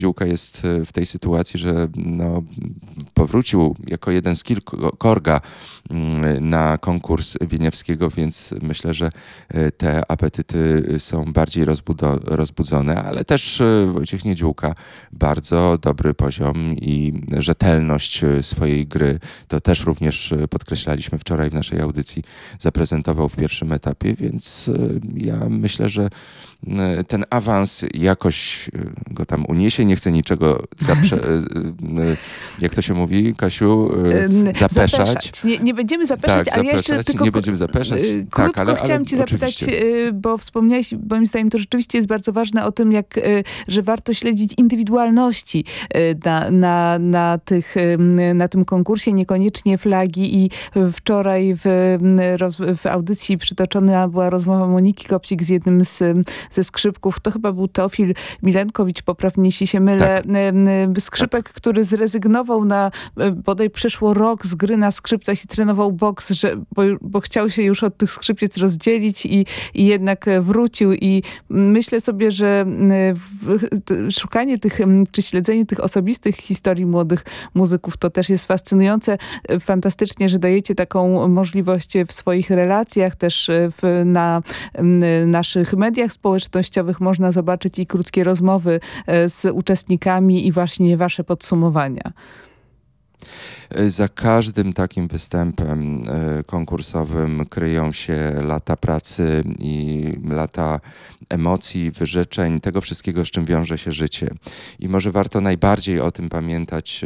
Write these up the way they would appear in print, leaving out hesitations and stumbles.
Ziółka jest w tej sytuacji, że no, powrócił jako jeden z kilku Korga na konkurs Wieniawskiego, więc myślę, że te apetyty są bardziej rozbudzone, ale też Wojciech Niedziółka bardzo dobry poziom i rzetelność swojej gry. To też również podkreślaliśmy wczoraj w naszej audycji. Zaprezentował w pierwszym etapie, więc ja myślę, że ten awans jakoś go tam uniesie. Nie chcę niczego jak to się mówi, Kasiu, zapeszać. Nie będziemy zapeszać, tak, ale ja jeszcze tylko nie będziemy zapeszać. Krótko ale chciałam cię zapytać, bo wspomniałeś, moim zdaniem to rzeczywiście jest bardzo ważne o tym, że warto śledzić indywidualności na tym konkursie, niekoniecznie flagi i wczoraj w audycji przytoczona była rozmowa Moniki Kopcik z jednym ze skrzypków. To chyba był Teofil Milenkowicz, poprawnie jeśli się mylę. Tak. Skrzypek, który zrezygnował bodaj przeszło rok z gry na skrzypcach i trenował boks, bo chciał się już od tych skrzypiec rozdzielić i jednak wrócił. I myślę sobie, że szukanie czy śledzenie tych osobistych historii młodych muzyków to też jest fascynujące. Fantastycznie, że dajecie taką możliwość w swoich relacjach, też na naszych mediach społecznościowych można zobaczyć i krótkie rozmowy z uczestnikami i właśnie wasze podsumowania. Za każdym takim występem konkursowym kryją się lata pracy i lata emocji, wyrzeczeń, tego wszystkiego, z czym wiąże się życie. I może warto najbardziej o tym pamiętać,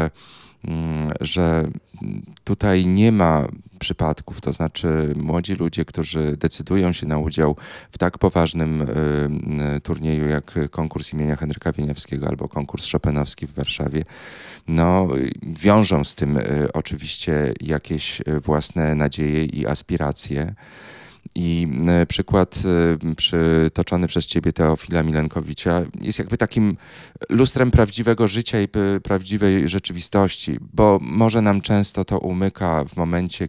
że tutaj nie ma przypadków, to znaczy młodzi ludzie, którzy decydują się na udział w tak poważnym turnieju jak konkurs imienia Henryka Wieniawskiego albo konkurs chopinowski w Warszawie, no wiążą z tym oczywiście jakieś własne nadzieje i aspiracje. I przykład przytoczony przez ciebie Teofila Milenkowicza jest jakby takim lustrem prawdziwego życia i prawdziwej rzeczywistości, bo może nam często to umyka w momencie,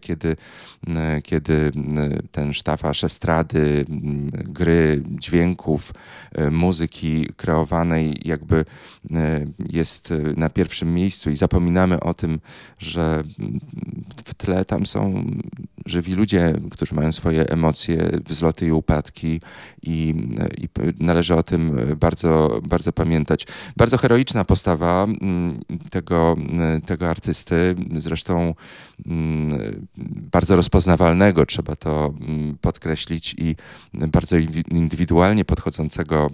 kiedy ten sztafaż estrady, gry, dźwięków, muzyki kreowanej jakby jest na pierwszym miejscu i zapominamy o tym, że w tle tam są żywi ludzie, którzy mają swoje emocje, wzloty i upadki i należy o tym bardzo, bardzo pamiętać. Bardzo heroiczna postawa tego artysty, zresztą bardzo rozpoznawalnego, trzeba to podkreślić, i bardzo indywidualnie podchodzącego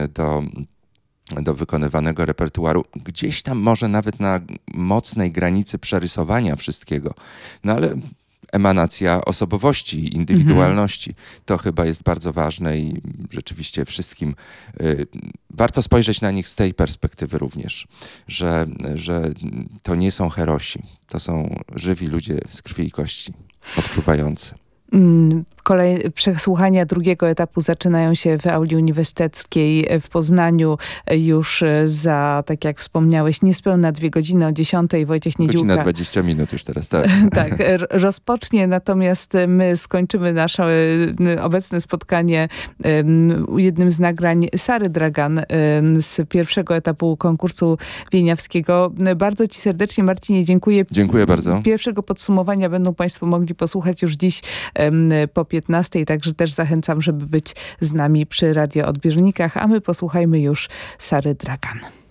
do wykonywanego repertuaru, gdzieś tam może nawet na mocnej granicy przerysowania wszystkiego. No ale emanacja osobowości, indywidualności. To chyba jest bardzo ważne i rzeczywiście wszystkim warto spojrzeć na nich z tej perspektywy również, że to nie są herosi, to są żywi ludzie z krwi i kości, odczuwający. Przesłuchania drugiego etapu zaczynają się w auli uniwersyteckiej w Poznaniu już za, tak jak wspomniałeś, niespełna 2 godziny o 10:00. Wojciech Niedziółka. Godzina 20 minut już teraz, tak. Tak, rozpocznie, natomiast my skończymy nasze obecne spotkanie jednym z nagrań Sary Dragan z pierwszego etapu konkursu wieniawskiego. Bardzo ci serdecznie, Marcinie, dziękuję. Dziękuję bardzo. Pierwszego podsumowania będą państwo mogli posłuchać już dziś po 15:00, także też zachęcam, żeby być z nami przy radioodbiornikach, a my posłuchajmy już Sary Dragan.